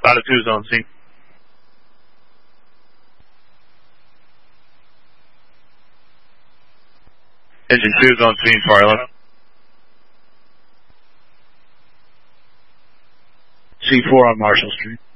Latitude zone C. Engine 2 zone 3 and far left. C4 on Marshall Street.